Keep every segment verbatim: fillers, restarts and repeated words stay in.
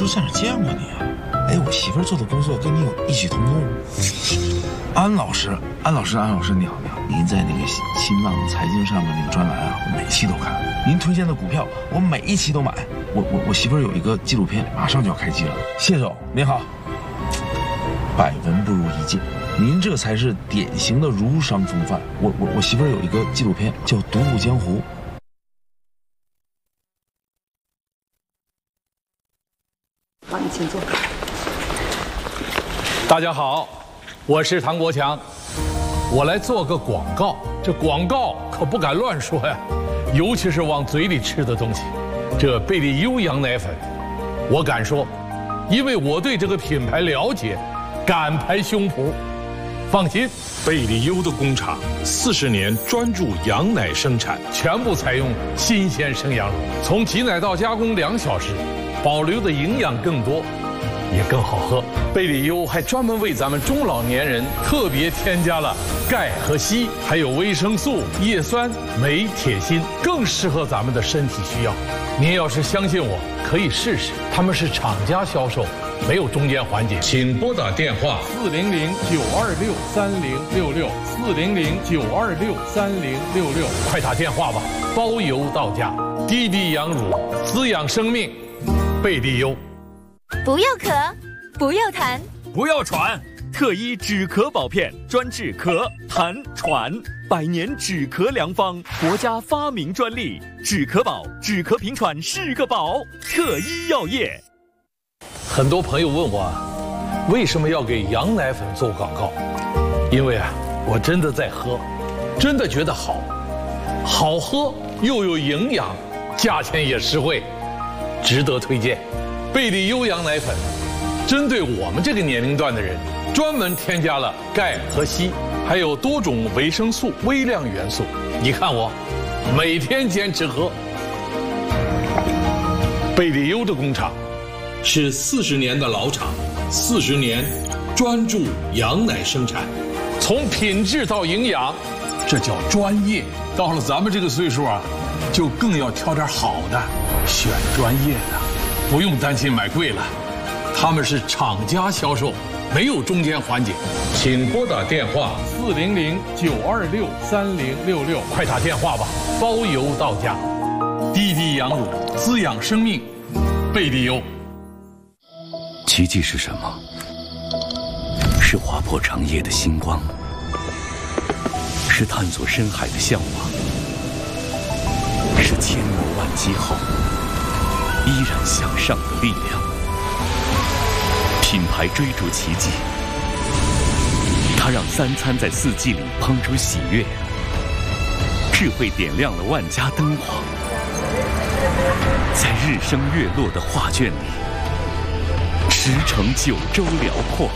在哪见过你啊？哎，我媳妇儿做的工作跟你有异曲同工。安老师，安老师，安老师，你好，你好！您在那个新浪财经上面那个专栏啊，我每期都看。您推荐的股票，我每一期都买。我我我媳妇儿有一个纪录片，马上就要开机了。谢总，您好。百闻不如一见，您这才是典型的儒商风范。我我我媳妇儿有一个纪录片叫《独步江湖》。 好，你请坐。 大家好，我是唐国强，我来做个广告。这广告可不敢乱说呀，尤其是往嘴里吃的东西。这贝利优羊奶粉，我敢说，因为我对这个品牌了解，敢拍胸脯。放心， 贝利优的工厂四十年专注羊奶生产， 全部采用新鲜生羊乳，从挤奶到加工两小时，保留的营养更多，也更好喝。贝利优还专门为咱们中老年人特别添加了钙和硒，还有维生素、叶酸、镁、铁、锌，更适合咱们的身体需要。您要是相信我，可以试试。他们是厂家销售，没有中间环节。 请拨打电话四零零九二六三零六六四零零九二六三零六六，快打电话吧，包邮到家。滴滴羊乳，滋养生命，贝利优。 不要咳，不要痰， 不要喘，特医止咳宝片专治咳、痰、喘，百年止咳良方，国家发明专利，止咳宝，止咳平喘是个宝。特医药业。 很多朋友问我，为什么要给羊奶粉做广告？因为啊，我真的在喝，真的觉得好，好喝又有营养，价钱也实惠，值得推荐。贝利优羊奶粉，针对我们这个年龄段的人，专门添加了钙和硒，还有多种维生素、微量元素。你看我，每天坚持喝。贝利优的工厂是四十年的老厂，四十年专注羊奶生产， 从品质到营养，这叫专业。到了咱们这个岁数啊，就更要挑点好的，选专业的。不用担心买贵了，他们是厂家销售，没有中间环节。 请拨打电话四零零九二六三零六六，快打电话吧，包邮到家。滴滴羊乳，滋养生命，贝利优。 奇迹是什么？是划破长夜的星光，是探索深海的向往，是千磨万击后依然向上的力量。品牌追逐奇迹，它让三餐在四季里烹出喜悦，智慧点亮了万家灯火，在日升月落的画卷里驰骋九州辽阔。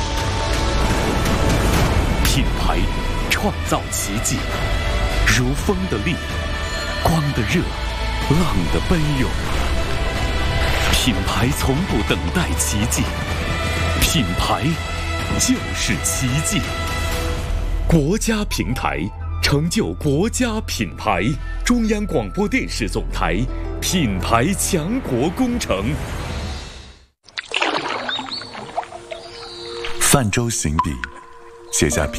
品牌创造奇迹，如风的力，光的热，浪的奔涌。品牌从不等待奇迹，品牌就是奇迹。国家平台成就国家品牌，中央广播电视总台品牌强国工程。 泛舟行笔，写下笔